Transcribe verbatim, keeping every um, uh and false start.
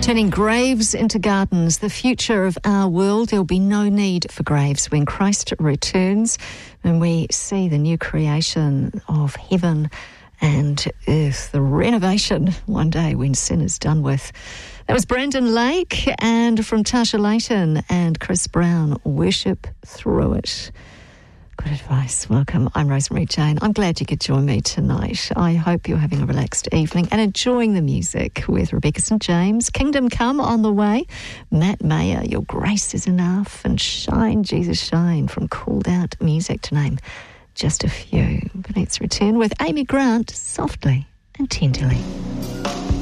Turning graves into gardens, the future of our world. There'll be no need for graves when Christ returns and we see the new creation of heaven and earth, the renovation one day when sin is done with. That was Brandon Lake, and from Tasha Layton and Chris Brown, Worship Through It. Good advice. Welcome. I'm Rosemary Jane. I'm glad you could join me tonight. I hope you're having a relaxed evening and enjoying the music with Rebecca Saint James. Kingdom Come on the way. Matt Mayer, Your Grace is Enough, and Shine, Jesus Shine from Called Out Music, to name just a few. But let's return with Amy Grant, Softly and Tenderly.